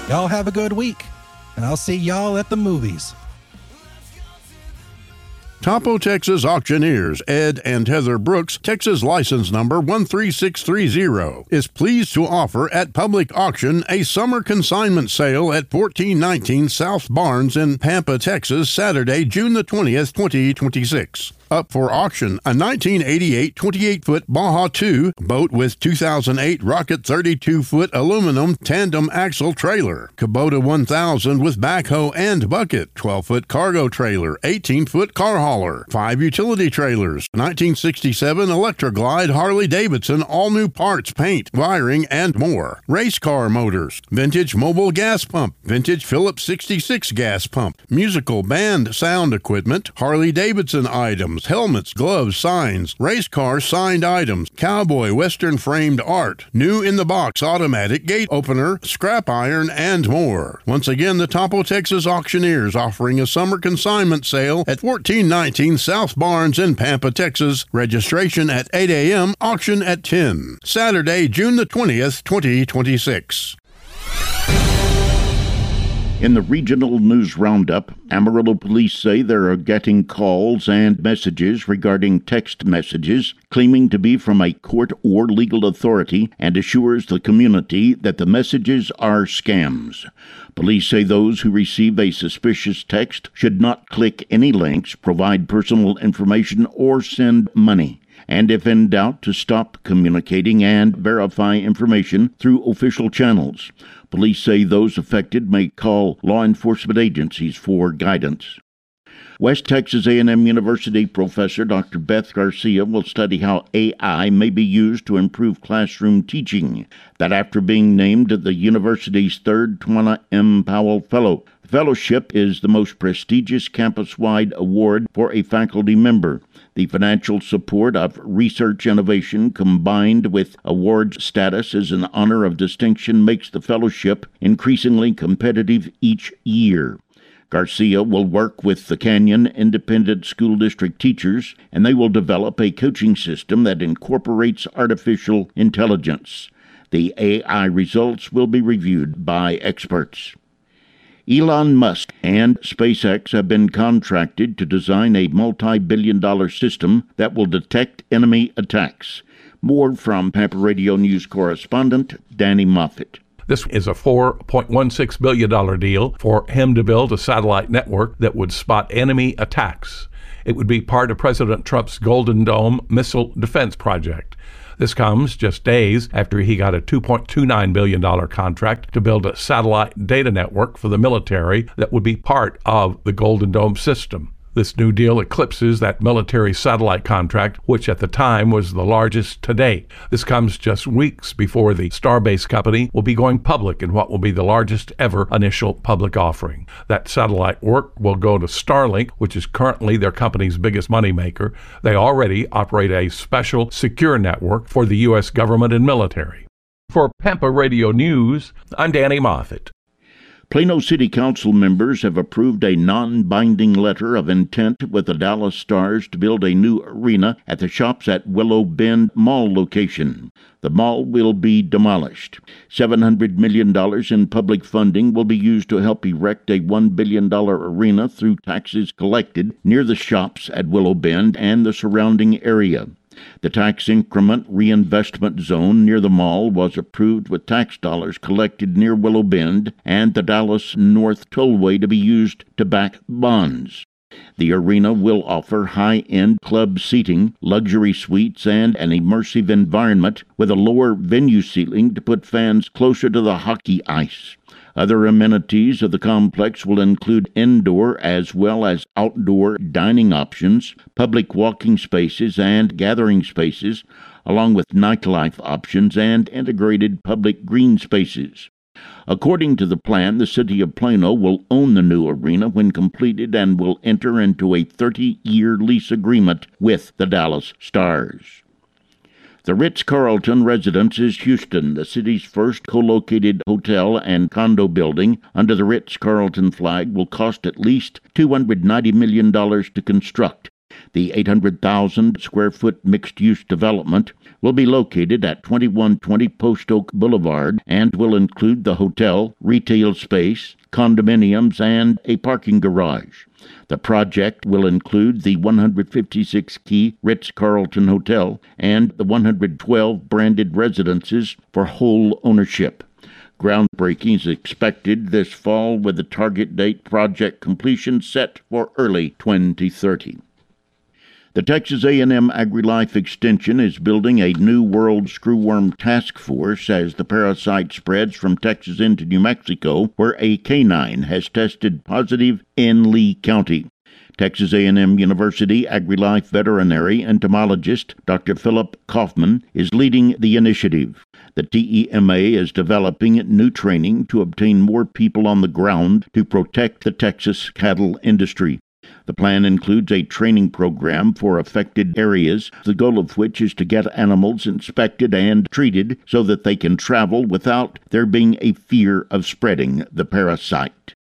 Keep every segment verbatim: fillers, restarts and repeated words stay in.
Y'all have a good week, and I'll see y'all at the movies. Topo Texas Auctioneers, Ed and Heather Brooks, Texas license number one three six three zero, is pleased to offer at public auction a summer consignment sale at fourteen nineteen South Barnes in Pampa, Texas, Saturday, June the twentieth, twenty twenty-six. Up for auction, a nineteen eighty-eight twenty-eight foot Baja two boat with two thousand eight Rocket thirty-two foot aluminum tandem axle trailer, Kubota one thousand with backhoe and bucket, twelve foot cargo trailer, eighteen foot car hauler, five utility trailers, nineteen sixty-seven Electroglide Harley-Davidson all-new parts, paint, wiring, and more, race car motors, vintage mobile gas pump, vintage Phillips sixty-six gas pump, musical band sound equipment, Harley-Davidson items, helmets, gloves, signs, race car signed items, cowboy western framed art, new in the box automatic gate opener, scrap iron, and more. Once again, the Topo Texas Auctioneers offering a summer consignment sale at fourteen nineteen South Barnes in Pampa, Texas. Registration at eight a.m., auction at ten. Saturday, June the twentieth, twenty twenty-six. In the regional news roundup, Amarillo police say they are getting calls and messages regarding text messages claiming to be from a court or legal authority, and assures the community that the messages are scams. Police say those who receive a suspicious text should not click any links, provide personal information, or send money. And if in doubt, to stop communicating and verify information through official channels. Police say those affected may call law enforcement agencies for guidance. West Texas A and M University professor Doctor Beth Garcia will study how A I may be used to improve classroom teaching. That after being named the university's third Tawana M. Powell Fellow. The fellowship is the most prestigious campus-wide award for a faculty member. The financial support of research innovation combined with award status as an honor of distinction makes the fellowship increasingly competitive each year. Garcia will work with the Canyon Independent School District teachers, and they will develop a coaching system that incorporates artificial intelligence. The A I results will be reviewed by experts. Elon Musk and SpaceX have been contracted to design a multi-billion dollar system that will detect enemy attacks. More from Pampa Radio News correspondent Danny Moffett. This is a four point one six billion dollars deal for him to build a satellite network that would spot enemy attacks. It would be part of President Trump's Golden Dome missile defense project. This comes just days after he got a two point two nine billion dollars contract to build a satellite data network for the military that would be part of the Golden Dome system. This new deal eclipses that military satellite contract, which at the time was the largest to date. This comes just weeks before the Starbase company will be going public in what will be the largest ever initial public offering. That satellite work will go to Starlink, which is currently their company's biggest moneymaker. They already operate a special secure network for the U S government and military. For Pampa Radio News, I'm Danny Moffett. Plano City Council members have approved a non-binding letter of intent with the Dallas Stars to build a new arena at the Shops at Willow Bend Mall location. The mall will be demolished. seven hundred million dollars in public funding will be used to help erect a one billion dollars arena through taxes collected near the Shops at Willow Bend and the surrounding area. The tax increment reinvestment zone near the mall was approved with tax dollars collected near Willow Bend and the Dallas North Tollway to be used to back bonds. The arena will offer high-end club seating, luxury suites, and an immersive environment with a lower venue ceiling to put fans closer to the hockey ice. Other amenities of the complex will include indoor as well as outdoor dining options, public walking spaces and gathering spaces, along with nightlife options and integrated public green spaces. According to the plan, the City of Plano will own the new arena when completed and will enter into a thirty-year lease agreement with the Dallas Stars. The Ritz-Carlton Residences Houston, the city's first co-located hotel and condo building under the Ritz-Carlton flag, will cost at least two hundred ninety million dollars to construct. The eight hundred thousand square foot mixed-use development will be located at twenty-one twenty Post Oak Boulevard and will include the hotel, retail space, condominiums, and a parking garage. The project will include the one hundred fifty-six key Ritz-Carlton Hotel and the one hundred twelve branded residences for whole ownership. Groundbreaking is expected this fall with the target date project completion set for early twenty thirty. The Texas A and M AgriLife Extension is building a new world screwworm task force as the parasite spreads from Texas into New Mexico, where a canine has tested positive in Lee County. Texas A and M University AgriLife veterinary entomologist Doctor Philip Kaufman is leading the initiative. The T E M A is developing new training to obtain more people on the ground to protect the Texas cattle industry. The plan includes a training program for affected areas, the goal of which is to get animals inspected and treated so that they can travel without there being a fear of spreading the parasite.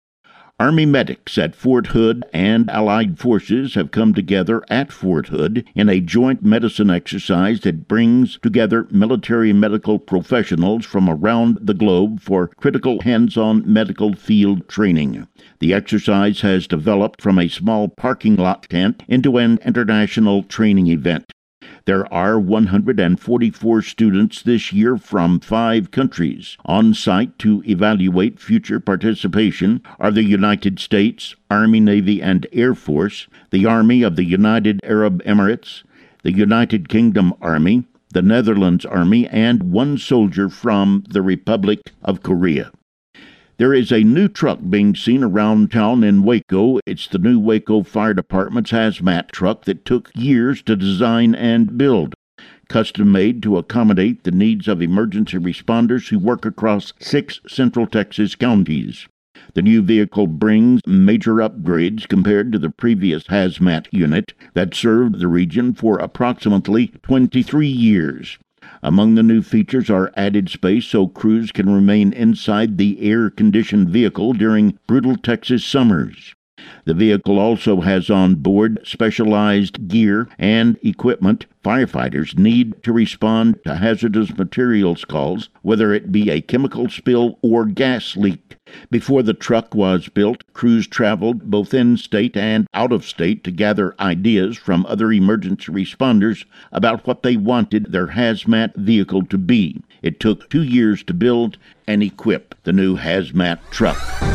Army medics at Fort Hood and Allied forces have come together at Fort Hood in a joint medicine exercise that brings together military medical professionals from around the globe for critical hands-on medical field training. The exercise has developed from a small parking lot tent into an international training event. There are one hundred forty-four students this year from five countries. On site to evaluate future participation are the United States, Army, Navy, and Air Force, the Army of the United Arab Emirates, the United Kingdom Army, the Netherlands Army, and one soldier from the Republic of Korea. There is a new truck being seen around town in Waco. It's the new Waco Fire Department's hazmat truck that took years to design and build. Custom-made to accommodate the needs of emergency responders who work across six Central Texas counties. The new vehicle brings major upgrades compared to the previous hazmat unit that served the region for approximately twenty-three years. Among the new features are added space so crews can remain inside the air-conditioned vehicle during brutal Texas summers. The vehicle also has on board specialized gear and equipment firefighters need to respond to hazardous materials calls, whether it be a chemical spill or gas leak. Before the truck was built, crews traveled both in-state and out-of-state to gather ideas from other emergency responders about what they wanted their hazmat vehicle to be. It took two years to build and equip the new hazmat truck.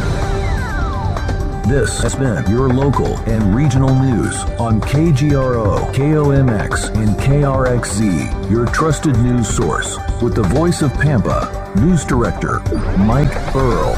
This has been your local and regional news on K G R O, K O M X, and K R X Z, your trusted news source. With the voice of Pampa, News Director Mike Earl.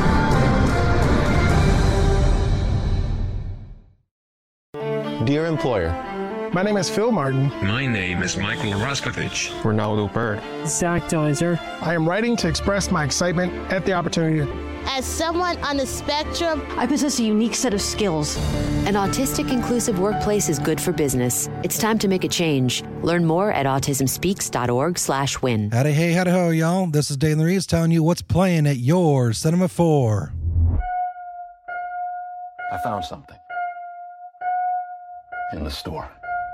Dear employer, my name is Phil Martin. My name is Michael Raskovich. Ronaldo Bird. Zach Deiser. I am writing to express my excitement at the opportunity. As someone on the spectrum, I possess a unique set of skills. An autistic inclusive workplace is good for business. It's time to make a change. Learn more at autism speaks dot org slash win. Howdy, hey, howdy, ho, y'all. This is Dave Reeves telling you what's playing at your Cinema four. I found something in the store.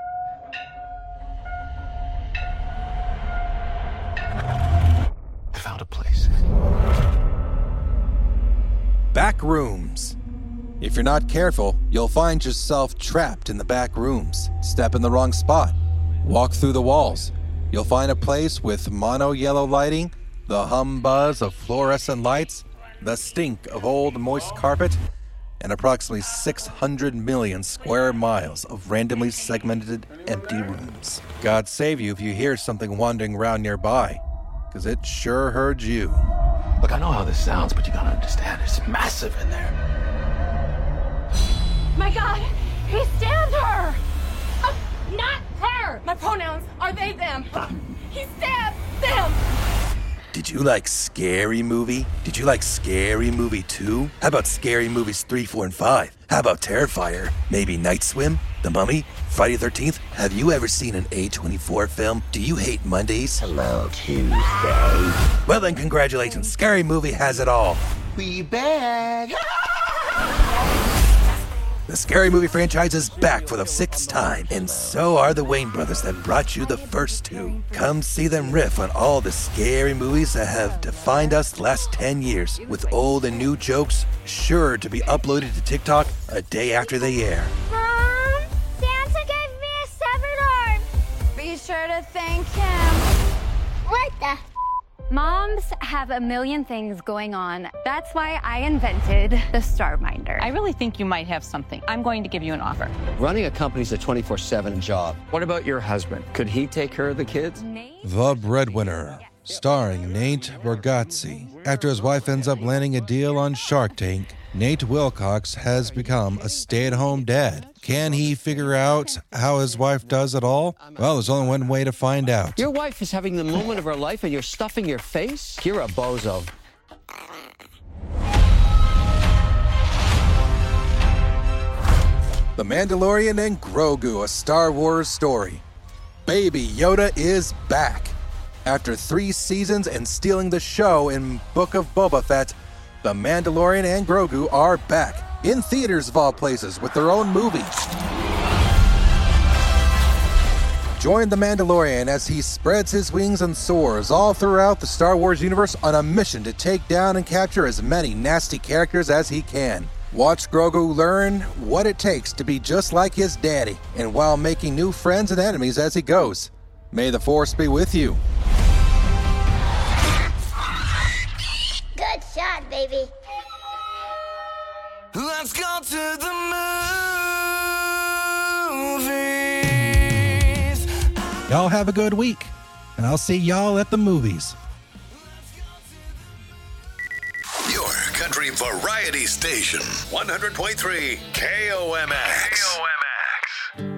I found a place. Back rooms. If you're not careful, you'll find yourself trapped in the back rooms. Step in the wrong spot. Walk through the walls. You'll find a place with mono yellow lighting, the hum buzz of fluorescent lights, the stink of old moist carpet, and approximately six hundred million square miles of randomly segmented empty rooms. God save you if you hear something wandering around nearby, because it sure heard you. Look, I know how this sounds, but you gotta understand, it's massive in there. My God, he stabbed her! Oh, not her! My pronouns are they, them. He stabbed them! Did you like Scary Movie? Did you like Scary Movie two? How about Scary Movies three, four, and five? How about Terrifier? Maybe Night Swim? The Mummy? Friday the thirteenth? Have you ever seen an A twenty-four film? Do you hate Mondays? Hello, Tuesday. Well then, congratulations. Scary Movie has it all. We back. The Scary Movie franchise is back for the sixth time, and so are the Wayne brothers that brought you the first two. Come see them riff on all the scary movies that have defined us the last ten years, with old and new jokes sure to be uploaded to TikTok a day after they air. Mom, Santa gave me a severed arm. Be sure to thank him. What the? Moms have a million things going on. That's why I invented the Star Minder. I really think you might have something. I'm going to give you an offer. Running a company's a twenty-four seven job. What about your husband? Could he take care of the kids? The Breadwinner, starring Nate Bargatze. After his wife ends up landing a deal on Shark Tank, Nate Wilcox has become a stay-at-home dad. Can he figure out how his wife does it all? Well, there's only one way to find out. Your wife is having the moment of her life and you're stuffing your face? You're a bozo. The Mandalorian and Grogu, a Star Wars story. Baby Yoda is back. After three seasons and stealing the show in Book of Boba Fett, The Mandalorian and Grogu are back, in theaters of all places, with their own movies. Join The Mandalorian as he spreads his wings and soars all throughout the Star Wars universe on a mission to take down and capture as many nasty characters as he can. Watch Grogu learn what it takes to be just like his daddy, and while making new friends and enemies as he goes. May the Force be with you. Good shot, baby. Let's go to the movies. Y'all have a good week, and I'll see y'all at the movies. Your country variety station, one hundred point three K O M X. K O M X.